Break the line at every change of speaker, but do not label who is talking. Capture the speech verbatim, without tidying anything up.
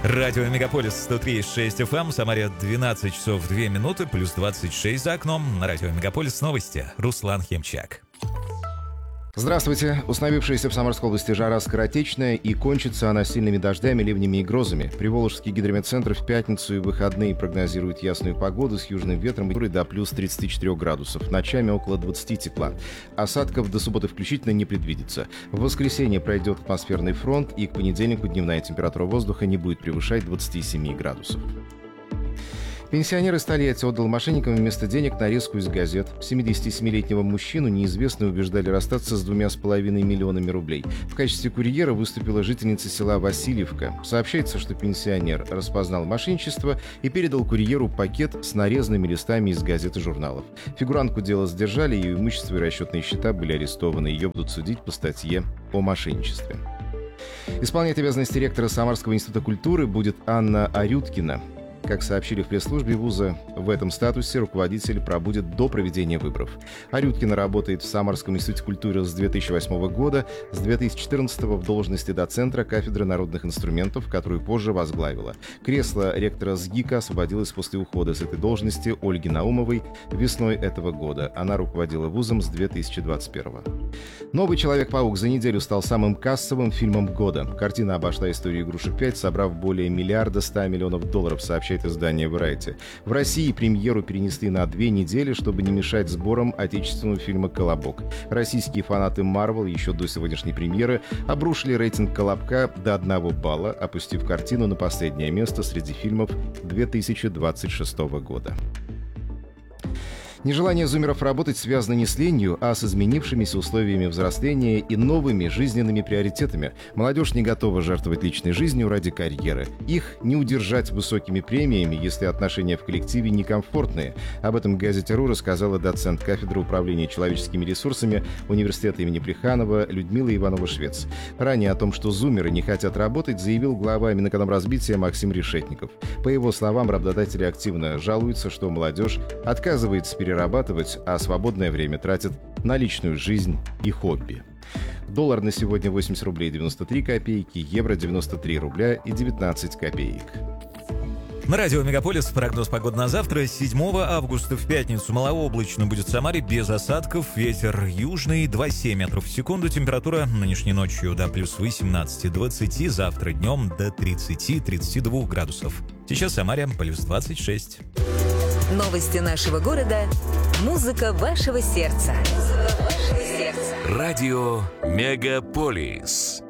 Радио Мегаполис сто три и шесть эф эм, Самаре двенадцать часов две минуты, плюс двадцать шесть за окном. На Радио Мегаполис новости. Руслан Хемчак.
Здравствуйте. Установившаяся в Самарской области жара скоротечная, и кончится она сильными дождями, ливнями и грозами. Приволжский гидрометцентр в пятницу и выходные прогнозирует ясную погоду с южным ветром до плюс тридцати четырёх градусов. Ночами около двадцати тепла. Осадков до субботы включительно не предвидится. В воскресенье пройдет атмосферный фронт, и к понедельнику дневная температура воздуха не будет превышать двадцати семи градусов. Пенсионер из Тольятти отдал мошенникам вместо денег нарезку из газет. семидесятисемилетнего мужчину неизвестные убеждали расстаться с двумя с половиной миллионами рублей. В качестве курьера выступила жительница села Васильевка. Сообщается, что пенсионер распознал мошенничество и передал курьеру пакет с нарезанными листами из газет и журналов. Фигурантку дела задержали, ее имущество и расчетные счета были арестованы. Ее будут судить по статье о мошенничестве. Исполнять обязанности ректора Самарского института культуры будет Анна Арюткина. Как сообщили в пресс-службе вуза, в этом статусе руководитель пробудет до проведения выборов. Арюткина работает в Самарском институте культуры с две тысячи восьмого года, с две тысячи четырнадцатого в должности доцентра кафедры народных инструментов, которую позже возглавила. Кресло ректора СГИКа освободилось после ухода с этой должности Ольги Наумовой весной этого года. Она руководила вузом с две тысячи двадцать первого. «Новый Человек-паук» за неделю стал самым кассовым фильмом года. Картина обошла историю «Игрушек пять», собрав более миллиарда ста миллионов долларов, сообщает издание Variety. В России премьеру перенесли на две недели, чтобы не мешать сборам отечественного фильма «Колобок». Российские фанаты Marvel еще до сегодняшней премьеры обрушили рейтинг «Колобка» до одного балла, опустив картину на последнее место среди фильмов две тысячи двадцать шестого года. Нежелание зумеров работать связано не с ленью, а с изменившимися условиями взросления и новыми жизненными приоритетами. Молодежь не готова жертвовать личной жизнью ради карьеры. Их не удержать высокими премиями, если отношения в коллективе некомфортные. Об этом газете «Ру» рассказала доцент кафедры управления человеческими ресурсами университета имени Плеханова Людмила Иванова-Швец. Ранее о том, что зумеры не хотят работать, заявил глава Минэкономразвития Максим Решетников. По его словам, работодатели активно жалуются, что молодежь отказывается перерабатывать, а свободное время тратит на личную жизнь и хобби. Доллар на сегодня восемьдесят рублей девяносто три копейки, евро девяносто три рубля и девятнадцать копеек.
На радио Мегаполис прогноз погоды на завтра, седьмого августа, в пятницу. Малооблачно будет в Самаре, без осадков. Ветер южный, два целых семь метров в секунду. Температура нынешней ночью до плюс восемнадцати двадцати, завтра днем до тридцати тридцати двух градусов. Сейчас в Самаре плюс двадцать шесть.
Новости нашего города. Музыка вашего сердца.
Радио Мегаполис.